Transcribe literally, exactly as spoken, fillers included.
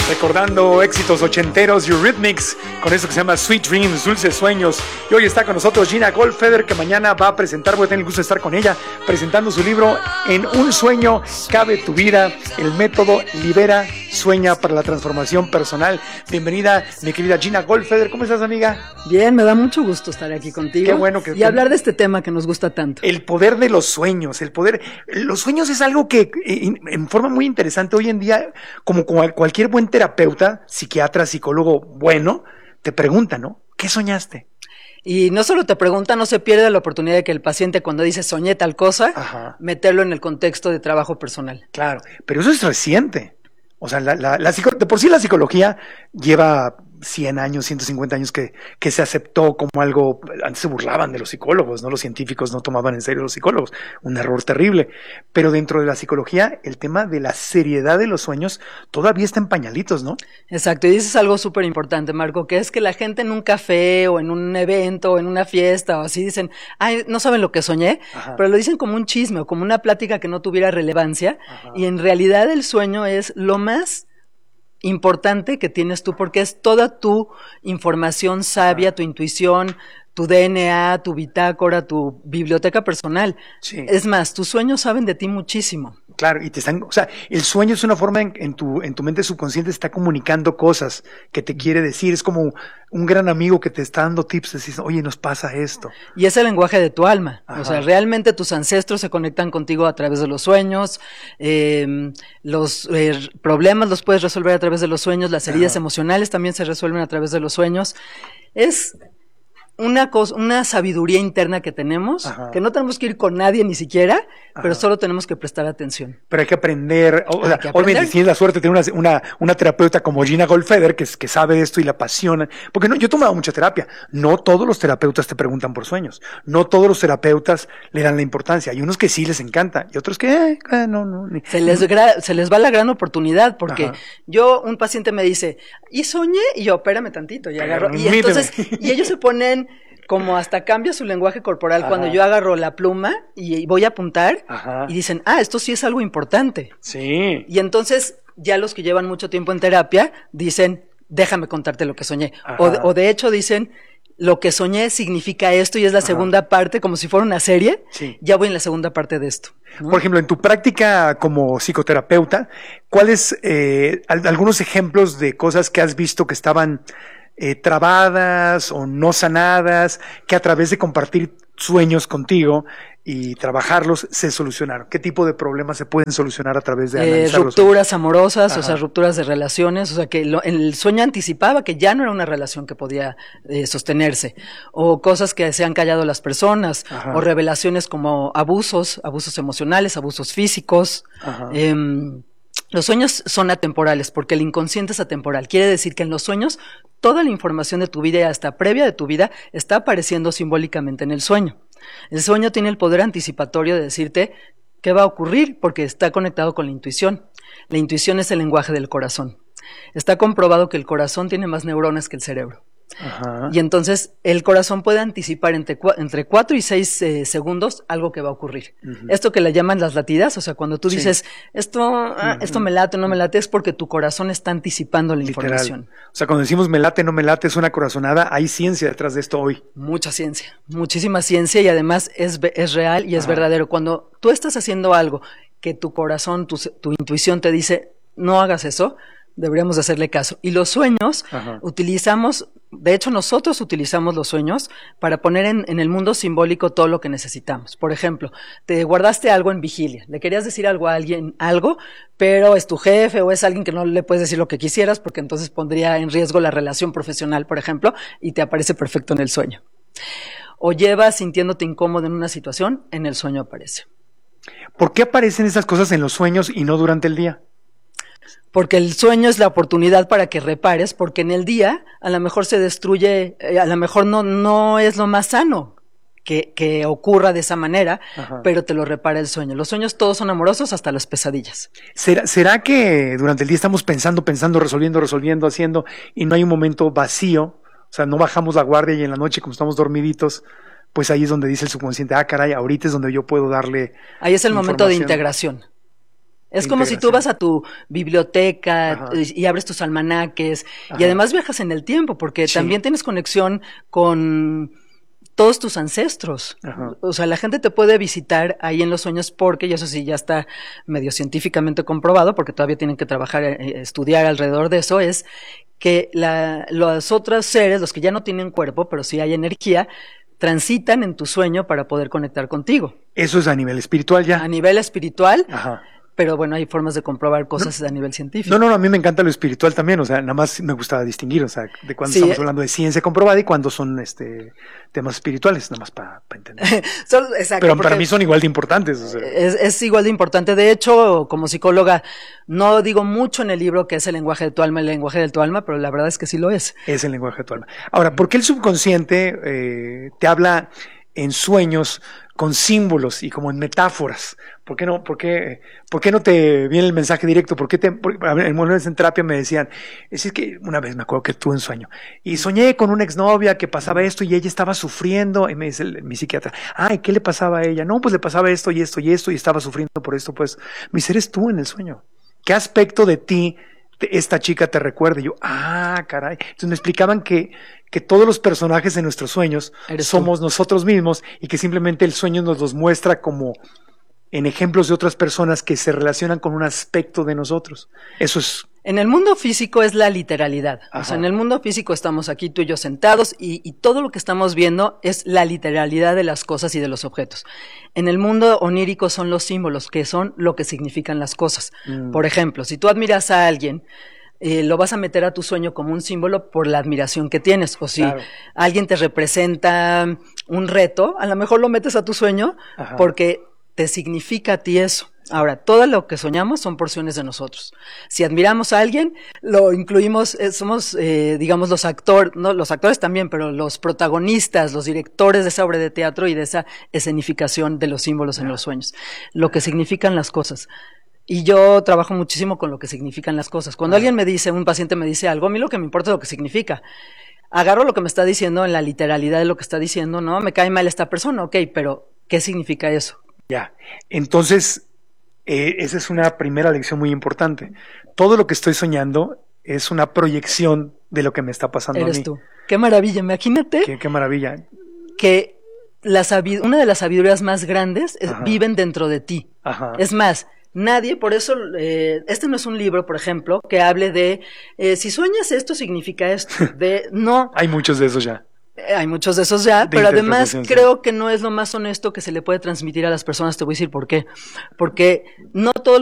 Recordando éxitos ochenteros, Eurythmics, con eso que se llama Sweet Dreams, Dulces Sueños. Y hoy está con nosotros Gina Goldfeder, que mañana va a presentar, voy a tener el gusto de estar con ella, presentando su libro En un sueño cabe tu vida, el método Libera, Sueña para la transformación personal. Bienvenida, mi querida Gina Goldfeder. ¿Cómo estás, amiga? Bien, me da mucho gusto estar aquí contigo. Qué bueno que y hablar de este tema que nos gusta tanto. El poder de los sueños, el poder, los sueños es algo que en forma muy interesante hoy en día, como cualquier buen terapeuta, psiquiatra, psicólogo bueno, te pregunta, ¿no? ¿Qué soñaste? Y no solo te pregunta, no se pierde la oportunidad de que el paciente, cuando dice soñé tal cosa, Ajá. meterlo en el contexto de trabajo personal. Claro, pero eso es reciente. O sea, la, la, la, de por sí la psicología lleva cien años, ciento cincuenta años que, que se aceptó como algo. Antes se burlaban de los psicólogos, ¿no? Los científicos no tomaban en serio a los psicólogos. Un error terrible. Pero dentro de la psicología, el tema de la seriedad de los sueños todavía está en pañalitos, ¿no? Exacto, y dices algo súper importante, Marco, que es que la gente en un café o en un evento o en una fiesta o así dicen, ay, no saben lo que soñé, Ajá. pero lo dicen como un chisme o como una plática que no tuviera relevancia. Ajá. Y en realidad el sueño es lo más importante que tienes tú, porque es toda tu información sabia, Ajá. tu intuición, tu D N A, tu bitácora, tu biblioteca personal. Sí. Es más, tus sueños saben de ti muchísimo. Claro, y te están, o sea, el sueño es una forma en, en tu en tu mente subconsciente está comunicando cosas que te quiere decir, es como un gran amigo que te está dando tips, decís, oye, nos pasa esto. Y es el lenguaje de tu alma, Ajá. o sea, realmente tus ancestros se conectan contigo a través de los sueños, eh, los eh, problemas los puedes resolver a través de los sueños, las heridas Ajá. emocionales también se resuelven a través de los sueños. Es una cosa, una sabiduría interna que tenemos, Ajá. que no tenemos que ir con nadie ni siquiera, Ajá. pero solo tenemos que prestar atención. Pero hay que aprender, o, o sea, obviamente tienes la suerte de tener una, una, una terapeuta como Gina Goldfeder, que, que sabe de esto y la apasiona, porque no, yo he tomado mucha terapia, no todos los terapeutas te preguntan por sueños, no todos los terapeutas le dan la importancia, hay unos que sí les encanta, y otros que, eh, eh, no, no. Ni, se, les gra- se les va la gran oportunidad, porque Ajá. yo, un paciente me dice, y soñé, y yo, espérame tantito, y agarro, y entonces, y ellos se ponen como hasta cambia su lenguaje corporal Ajá. cuando yo agarro la pluma y voy a apuntar Ajá. y dicen, ah, esto sí es algo importante. Sí. Y entonces ya los que llevan mucho tiempo en terapia dicen, déjame contarte lo que soñé. O de, o de hecho dicen, lo que soñé significa esto y es la Ajá. segunda parte, como si fuera una serie, sí. ya voy en la segunda parte de esto, ¿no? Por ejemplo, en tu práctica como psicoterapeuta, ¿cuáles eh, algunos ejemplos de cosas que has visto que estaban Eh, trabadas o no sanadas, que a través de compartir sueños contigo y trabajarlos se solucionaron? ¿Qué tipo de problemas se pueden solucionar a través de eh, analizarlos? Rupturas amorosas, Ajá. o sea, rupturas de relaciones, o sea, que lo, el sueño anticipaba que ya no era una relación que podía eh, sostenerse, o cosas que se han callado las personas, Ajá. o revelaciones como abusos, abusos emocionales, abusos físicos. eh, Los sueños son atemporales porque el inconsciente es atemporal. Quiere decir que en los sueños toda la información de tu vida y hasta previa de tu vida está apareciendo simbólicamente en el sueño. El sueño tiene el poder anticipatorio de decirte qué va a ocurrir porque está conectado con la intuición. La intuición es el lenguaje del corazón. Está comprobado que el corazón tiene más neuronas que el cerebro. Ajá. Y entonces el corazón puede anticipar entre, entre cuatro y seis eh, segundos algo que va a ocurrir. Uh-huh. Esto que le llaman las latidas, o sea, cuando tú sí. dices, esto, ah, uh-huh. esto me late o no me late, es porque tu corazón está anticipando la Literal. información. O sea, cuando decimos me late, no me late, es una corazonada, hay ciencia detrás de esto hoy. Mucha ciencia, muchísima ciencia y además es, es real y es Ajá. verdadero. Cuando tú estás haciendo algo que tu corazón, tu, tu intuición te dice, no hagas eso, deberíamos hacerle caso. Y los sueños, Ajá. utilizamos, de hecho nosotros utilizamos los sueños para poner en, en el mundo simbólico todo lo que necesitamos. Por ejemplo, te guardaste algo en vigilia, le querías decir algo a alguien, algo, pero es tu jefe o es alguien que no le puedes decir lo que quisieras porque entonces pondría en riesgo la relación profesional, por ejemplo, y te aparece perfecto en el sueño. O llevas sintiéndote incómodo en una situación, en el sueño aparece. ¿Por qué aparecen esas cosas en los sueños y no durante el día? Porque el sueño es la oportunidad para que repares, porque en el día a lo mejor se destruye, eh, a lo mejor no, no es lo más sano que, que ocurra de esa manera, Ajá. pero te lo repara el sueño. Los sueños todos son amorosos hasta las pesadillas. ¿Será, ¿Será que durante el día estamos pensando, pensando, resolviendo, resolviendo, haciendo y no hay un momento vacío? O sea, no bajamos la guardia y en la noche como estamos dormiditos, pues ahí es donde dice el subconsciente, ah, caray, ahorita es donde yo puedo darle Ahí es el momento de integración. Es como si tú vas a tu biblioteca Ajá. y abres tus almanaques Ajá. y además viajas en el tiempo porque sí. también tienes conexión con todos tus ancestros. Ajá. O sea, la gente te puede visitar ahí en los sueños porque, y eso sí ya está medio científicamente comprobado, porque todavía tienen que trabajar, eh, estudiar alrededor de eso, es que la, los otros seres, los que ya no tienen cuerpo, pero sí hay energía, transitan en tu sueño para poder conectar contigo. Eso es a nivel espiritual ya. A nivel espiritual. Ajá. Pero bueno, hay formas de comprobar cosas no, a nivel científico. No, no, no, a mí me encanta lo espiritual también, o sea, nada más me gusta distinguir, o sea, de cuando sí, estamos hablando de ciencia comprobada y cuando son este temas espirituales, nada más para pa entender. Son, exacto, pero para mí son igual de importantes. O sea. es, es igual de importante. De hecho, como psicóloga, no digo mucho en el libro que es el lenguaje de tu alma, el lenguaje de tu alma, pero la verdad es que sí lo es. Es el lenguaje de tu alma. Ahora, ¿por qué el subconsciente eh, te habla en sueños con símbolos y como en metáforas? ¿Por qué no, por qué, por qué no te viene el mensaje directo? ¿Por qué te, por, en momentos en terapia me decían, es que una vez me acuerdo que tuve un sueño y soñé con una exnovia que pasaba esto y ella estaba sufriendo y me dice el, mi psiquiatra, ay, ¿qué le pasaba a ella? No, pues le pasaba esto y esto y esto y estaba sufriendo por esto, pues, me dice, eres tú en el sueño. ¿Qué aspecto de ti esta chica te recuerda? Y yo, ah, caray. Entonces me explicaban que, que todos los personajes de nuestros sueños Eres somos tú. nosotros mismos y que simplemente el sueño nos los muestra como en ejemplos de otras personas que se relacionan con un aspecto de nosotros. Eso es... En el mundo físico es la literalidad. Ajá. O sea, en el mundo físico estamos aquí tú y yo sentados y, y todo lo que estamos viendo es la literalidad de las cosas y de los objetos. En el mundo onírico son los símbolos, que son lo que significan las cosas. Mm. Por ejemplo, si tú admiras a alguien, eh, lo vas a meter a tu sueño como un símbolo por la admiración que tienes. O si claro. alguien te representa un reto, a lo mejor lo metes a tu sueño Ajá. porque te significa a ti eso. Ahora, todo lo que soñamos son porciones de nosotros. Si admiramos a alguien, lo incluimos, eh, somos, eh, digamos, los actores, no, los actores también, pero los protagonistas, los directores de esa obra de teatro y de esa escenificación de los símbolos en los sueños. Lo que significan las cosas. Y yo trabajo muchísimo con lo que significan las cosas. Cuando alguien me dice, un paciente me dice algo, a mí lo que me importa es lo que significa. Agarro lo que me está diciendo en la literalidad de lo que está diciendo, ¿no? Me cae mal esta persona, ok, pero ¿qué significa eso? Ya, entonces, eh, esa es una primera lección muy importante. Todo lo que estoy soñando es una proyección de lo que me está pasando Eres a mí. tú. Qué maravilla, imagínate. Qué, qué maravilla. Que la sabid- una de las sabidurías más grandes es, viven dentro de ti. Ajá. Es más, nadie, por eso, eh, este no es un libro, por ejemplo, que hable de, eh, si sueñas esto significa esto. De, no. Hay muchos de esos ya. Hay muchos de esos ya, de pero además creo que no es lo más honesto que se le puede transmitir a las personas. Te voy a decir por qué. Porque no todo